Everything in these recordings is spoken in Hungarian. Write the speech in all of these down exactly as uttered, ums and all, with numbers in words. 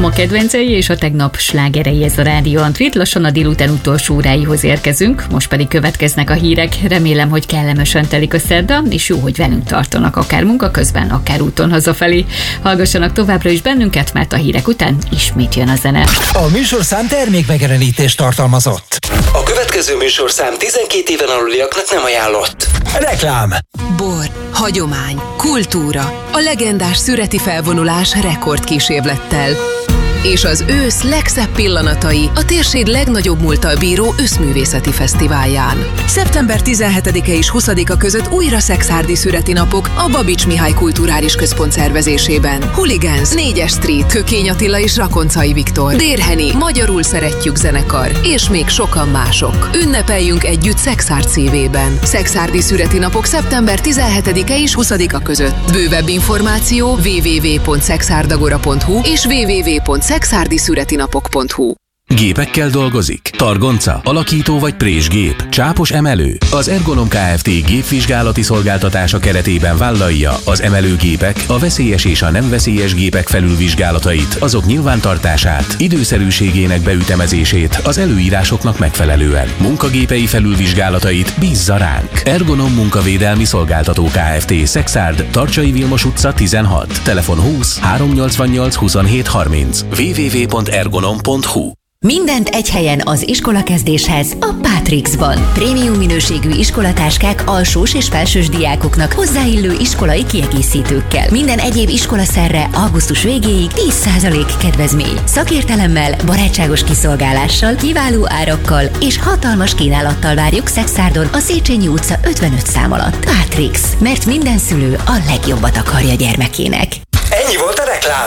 ma kedvencei és a tegnap slágerei, ez a Rádió Antrit. Lassan a délután utolsó óráihoz érkezünk, most pedig következnek a hírek. Remélem, hogy kellemesen telik a szerda, és jó, hogy velünk tartanak, akár munka közben, akár úton hazafelé. Hallgassanak továbbra is bennünket, mert a hírek után ismét jön a zene. A műsorszám termékmegjelenítést tartalmazott. A következő műsorszám tizenkét éven aluliaknak nem ajánlott. Reklám. Bor, hagyomány, kultúra, a legendás szüreti felvonulás rekordkísérlettel. És az ősz legszebb pillanatai a térség legnagyobb múlttal bíró őszművészeti fesztiválján. szeptember tizenhetedike és huszadika között újra Szekszárdi szüreti napok a Babics Mihály Kulturális Központ szervezésében. Hooligans, négyes Street, Kökény Attila és Rakoncai Viktor, Dérheni, Magyarul Szeretjük zenekar, és még sokan mások. Ünnepeljünk együtt Szekszárd szívében. Szekszárdi szüreti napok szeptember tizenhetedike és huszadika között. Bővebb információ double-u double-u double-u pont szekszárdagora pont hu és double-u double-u double-u pont szekszárdi szüreti napok pont hu. Gépekkel dolgozik? Targonca, alakító vagy présgép, csápos emelő? Az Ergonom Kft. Gépvizsgálati szolgáltatása keretében vállalja az emelőgépek, a veszélyes és a nem veszélyes gépek felülvizsgálatait, azok nyilvántartását, időszerűségének beütemezését az előírásoknak megfelelően. Munkagépei felülvizsgálatait bízza ránk. Ergonom Munkavédelmi Szolgáltató Kft. Szekszárd, Tarcsai Vilmos utca tizenhat, telefon húsz háromszáznyolcvannyolc huszonhét harminc, double-u double-u double-u pont ergonom pont hu. Mindent egy helyen az iskolakezdéshez a Pátrixban. Prémium minőségű iskolatáskák alsós és felsős diákoknak hozzáillő iskolai kiegészítőkkel. Minden egyéb iskolaszerre augusztus végéig tíz százalék kedvezmény. Szakértelemmel, barátságos kiszolgálással, kiváló árakkal és hatalmas kínálattal várjuk Szekszárdon a Széchenyi utca ötvenöt szám alatt. Pátrix, mert minden szülő a legjobbat akarja gyermekének. Ennyi volt a reklám.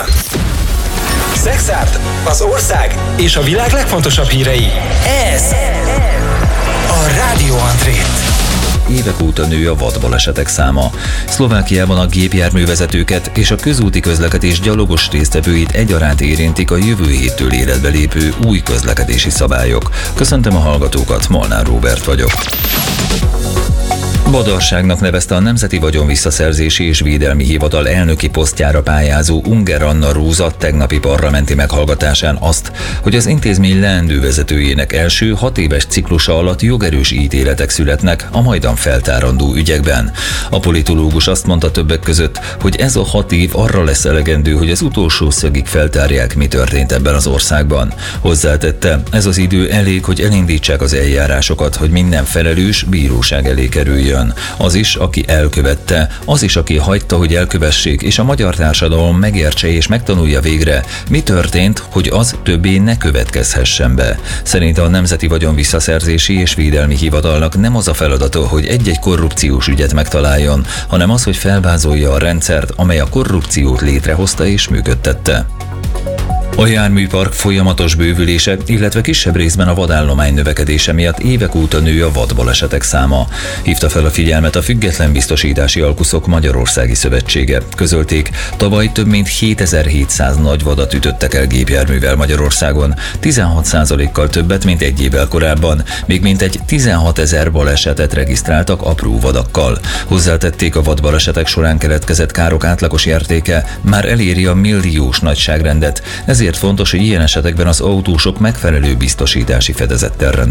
Szekszárd, az ország és a világ legfontosabb hírei. Ez a Rádió Antrit. Évek óta nő a vadbalesetek száma. Szlovákiában a gépjárművezetőket és a közúti közlekedés gyalogos résztvevőit egyaránt érintik a jövő héttől életbe lépő új közlekedési szabályok. Köszöntöm a hallgatókat, Molnár Róbert vagyok. Badarságnak nevezte a Nemzeti Vagyonvisszaszerzési és Védelmi Hivatal elnöki posztjára pályázó Unger Anna Róza tegnapi parlamenti meghallgatásán azt, hogy az intézmény leendő vezetőjének első hat éves ciklusa alatt jogerős ítéletek születnek a majdan feltárandó ügyekben. A politológus azt mondta többek között, hogy ez a hat év arra lesz elegendő, hogy az utolsó szögig feltárják, mi történt ebben az országban. Hozzátette, ez az idő elég, hogy elindítsák az eljárásokat, hogy minden felelős bíróság elé kerüljön. Az is, aki elkövette, az is, aki hagyta, hogy elkövessék, és a magyar társadalom megértse és megtanulja végre, mi történt, hogy az többé ne következhessen be. Szerint a Nemzeti Vagyonvisszaszerzési és Védelmi Hivatalnak nem az a feladata, hogy egy-egy korrupciós ügyet megtaláljon, hanem az, hogy felvázolja a rendszert, amely a korrupciót létrehozta és működtette. A járműpark folyamatos bővülése, illetve kisebb részben a vadállomány növekedése miatt évek óta nő a vadbalesetek száma. Hívta fel a figyelmet a Független Biztosítási Alkuszok Magyarországi Szövetsége. Közölték, tavaly több mint hétezer-hétszáz nagy vadat ütöttek el gépjárművel Magyarországon, tizenhat százalékkal többet, mint egy évvel korábban, még mintegy tizenhatezer balesetet regisztráltak apró vadakkal. Hozzátették, a vadbalesetek során keletkezett károk átlagos értéke már eléri a milliós nagyságrendet, ezért fontos, hogy ilyen esetekben az autósok megfelelő biztosítási fedezettel rendelkezzenek.